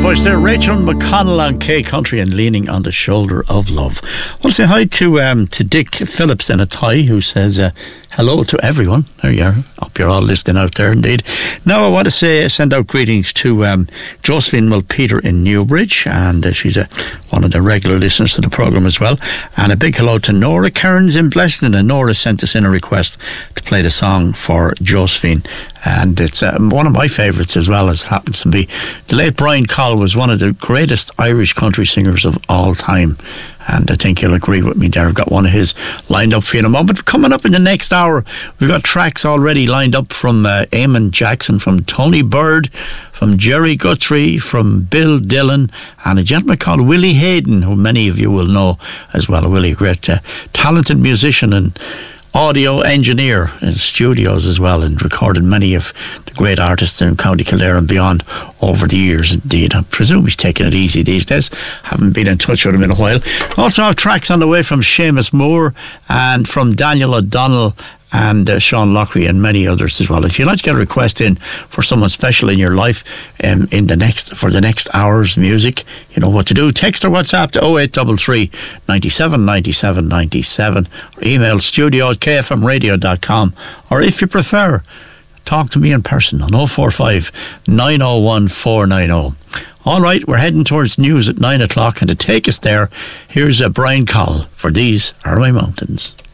voice there, Rachel McConnell on K Country and Leaning on the Shoulder of Love. I want to say hi to Dick Phillips in a tie, who says hello to everyone. There you are. Hope you're all listening out there indeed. Now I want to send out greetings to Josephine Mulpeter in Newbridge, and she's one of the regular listeners to the programme as well. And a big hello to Nora Kearns in Blessington, and Nora sent us in a request to play the song for Josephine. And it's one of my favourites as well, as happens to be. The late Brian Call was one of the greatest Irish country singers of all time, and I think you'll agree with me there. I've got one of his lined up for you in a moment. Coming up in the next hour, we've got tracks already lined up from Eamon Jackson, from Tony Bird, from Jerry Guthrie, from Bill Dillon, and a gentleman called Willie Hayden, who many of you will know as well. Willie, a great talented musician and audio engineer in studios as well, and recorded many of the great artists in County Kildare and beyond over the years indeed. I presume he's taking it easy these days. Haven't been in touch with him in a while. Also have tracks on the way from Seamus Moore and from Daniel O'Donnell and Sean Lockery and many others as well. If you'd like to get a request in for someone special in your life for the next hour's music, you know what to do. Text or WhatsApp to 0833 97 97 97, or email studio@kfmradio.com, or if you prefer, talk to me in person on 045 901 490. All right, we're heading towards news at 9 o'clock, and to take us there, here's Brian Call for These Are My Mountains.